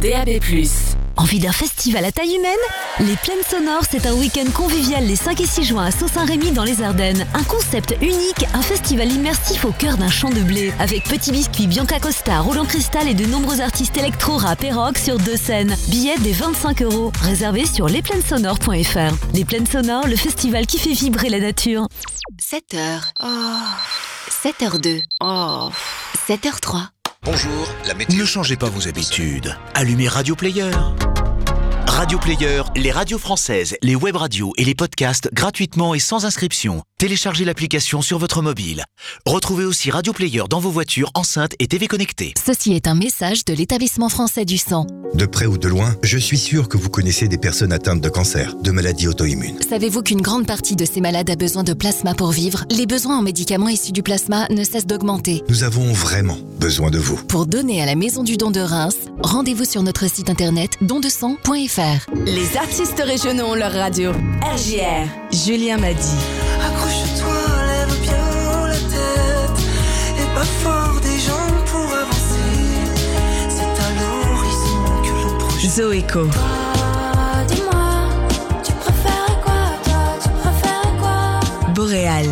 DAB+. Envie d'un festival à taille humaine ? Les Plaines Sonores, c'est un week-end convivial les 5 et 6 juin à Sault-Saint-Rémy dans les Ardennes. Un concept unique, un festival immersif au cœur d'un champ de blé. Avec Petit Biscuit, Bianca Costa, Roland Cristal et de nombreux artistes électro, rap et rock sur 2 scènes. Billets dès 25 €. Réservés sur lesplainesonores.fr. Les Plaines Sonores, le festival qui fait vibrer la nature. 7h. 7h02. 7h03. Bonjour, la météo. Ne changez pas vos habitudes. Allumez Radio Player. Radio Player, les radios françaises, les web radios et les podcasts gratuitement et sans inscription. Téléchargez l'application sur votre mobile. Retrouvez aussi Radio Player dans vos voitures, enceintes et TV connectées. Ceci est un message de l'Établissement français du sang. De près ou de loin, je suis sûr que vous connaissez des personnes atteintes de cancer, de maladies auto-immunes. Savez-vous qu'une grande partie de ces malades a besoin de plasma pour vivre ? Les besoins en médicaments issus du plasma ne cessent d'augmenter. Nous avons vraiment besoin de vous. Pour donner à la Maison du Don de Reims, rendez-vous sur notre site internet dondesang.fr. Les artistes régionaux ont leur radio. RJR, Julien Madi. Accroche-toi, lève bien la tête et pas fort des jambes pour avancer. C'est à l'horizon que l'on projette. Zoéco. Dis-moi, tu préfères quoi, toi, tu préfères quoi? Boréal.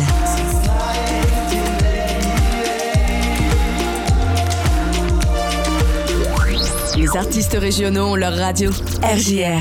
Les artistes régionaux ont leur radio. RJR.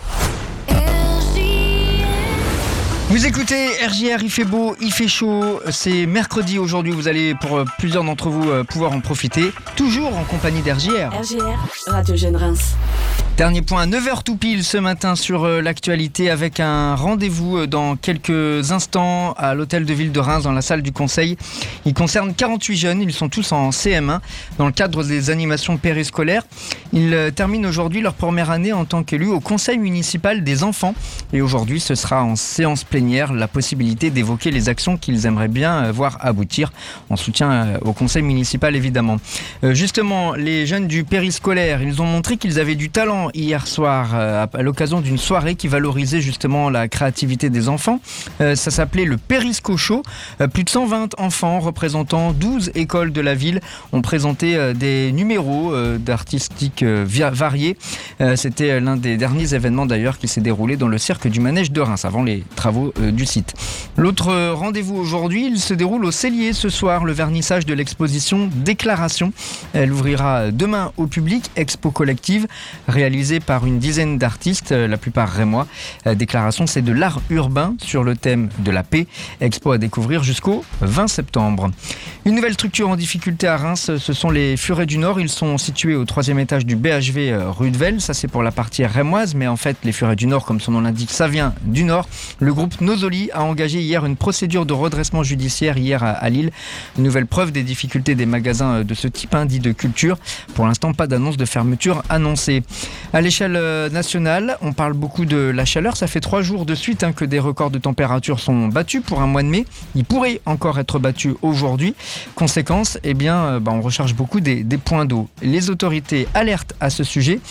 Vous écoutez RJR, il fait beau, il fait chaud, c'est mercredi aujourd'hui, vous allez pour plusieurs d'entre vous pouvoir en profiter, toujours en compagnie d'RJR. RJR, Radio Jeune Reims. Dernier point, 9h tout pile ce matin sur l'actualité avec un rendez-vous dans quelques instants à l'hôtel de ville de Reims dans la salle du conseil. Il concerne 48 jeunes, ils sont tous en CM1 dans le cadre des animations périscolaires. Ils terminent aujourd'hui leur première année en tant qu'élus au conseil municipal des enfants et aujourd'hui ce sera en séance plénière la possibilité d'évoquer les actions qu'ils aimeraient bien voir aboutir en soutien au conseil municipal évidemment. Justement, les jeunes du périscolaire, ils ont montré qu'ils avaient du talent hier soir à l'occasion d'une soirée qui valorisait justement la créativité des enfants. Ça s'appelait le Périsco Show. Plus de 120 enfants représentant 12 écoles de la ville ont présenté des numéros d'artistique variés. C'était l'un des derniers événements d'ailleurs qui s'est déroulé dans le cirque du manège de Reims avant les travaux du site. L'autre rendez-vous aujourd'hui, il se déroule au Cellier ce soir, le vernissage de l'exposition Déclaration. Elle ouvrira demain au public, expo collective réalisée par une dizaine d'artistes, la plupart rémois. Déclaration, c'est de l'art urbain sur le thème de la paix. Expo à découvrir jusqu'au 20 septembre. Une nouvelle structure en difficulté à Reims, ce sont les Furets du Nord. Ils sont situés au 3e étage du BHV rue de Velle. Ça, c'est pour la partie rémoise, mais en fait, les Furets du Nord, comme son nom l'indique, ça vient du Nord. Le groupe Nosoli a engagé hier une procédure de redressement judiciaire hier à Lille. Une nouvelle preuve des difficultés des magasins de ce type, dits de culture. Pour l'instant, pas d'annonce de fermeture annoncée. À l'échelle nationale, on parle beaucoup de la chaleur. Ça fait 3 jours de suite que des records de température sont battus pour un mois de mai. Ils pourraient encore être battus aujourd'hui. Conséquence, on recherche beaucoup des points d'eau. Les autorités alertent à ce sujet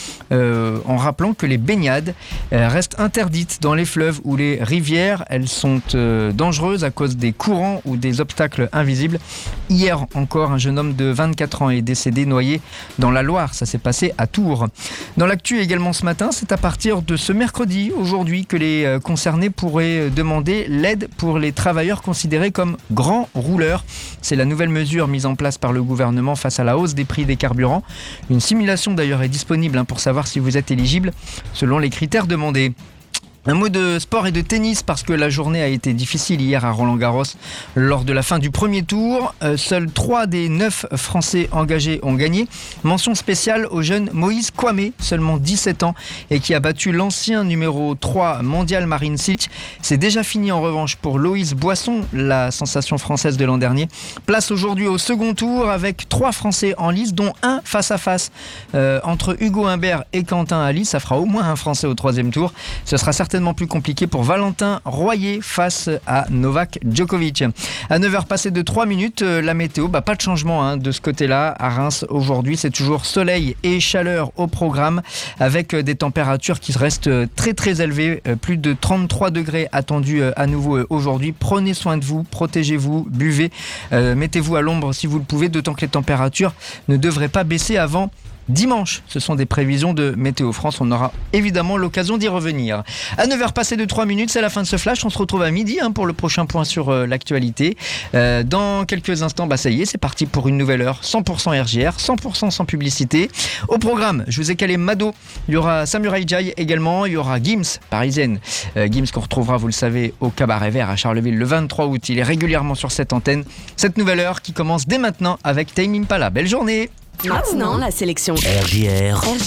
en rappelant que les baignades restent interdites dans les fleuves ou les rivières. Elles sont dangereuses à cause des courants ou des obstacles invisibles. Hier encore, un jeune homme de 24 ans est décédé noyé dans la Loire. Ça s'est passé à Tours. Dans l'actu également ce matin, c'est à partir de ce mercredi, aujourd'hui, que les concernés pourraient demander l'aide pour les travailleurs considérés comme grands rouleurs. C'est la nouvelle mesure mise en place par le gouvernement face à la hausse des prix des carburants. Une simulation d'ailleurs est disponible pour savoir si vous êtes éligible selon les critères demandés. Un mot de sport et de tennis parce que la journée a été difficile hier à Roland-Garros. Lors de la fin du premier tour, seuls 3 des 9 Français engagés ont gagné. Mention spéciale au jeune Moïse Kouamé, seulement 17 ans, et qui a battu l'ancien numéro 3 mondial Marin Cilic. C'est déjà fini en revanche pour Loïs Boisson, la sensation française de l'an dernier. Place aujourd'hui au second tour avec 3 Français en lice, dont un face-à-face entre Hugo Humbert et Quentin Ali. Ça fera au moins un Français au 3e tour. Ce sera certainement plus compliqué pour Valentin Royer face à Novak Djokovic. À 9h passées de 3 minutes, la météo, pas de changement de ce côté-là. À Reims, aujourd'hui, c'est toujours soleil et chaleur au programme avec des températures qui restent très très élevées. Plus de 33 degrés attendus à nouveau aujourd'hui. Prenez soin de vous, protégez-vous, buvez. Mettez-vous à l'ombre si vous le pouvez, d'autant que les températures ne devraient pas baisser avant dimanche. Ce sont des prévisions de Météo France. On aura évidemment l'occasion d'y revenir. À 9h passé de 3 minutes, c'est la fin de ce flash. On se retrouve à midi pour le prochain point sur l'actualité. Dans quelques instants, ça y est, c'est parti pour une nouvelle heure 100% RJR, 100% sans publicité. Au programme, je vous ai calé Mado. Il y aura Samurai Jai également. Il y aura Gims, parisienne. Gims qu'on retrouvera, vous le savez, au Cabaret Vert à Charleville le 23 août. Il est régulièrement sur cette antenne. Cette nouvelle heure qui commence dès maintenant avec Tame Impala. Belle journée. Maintenant, la sélection RJR.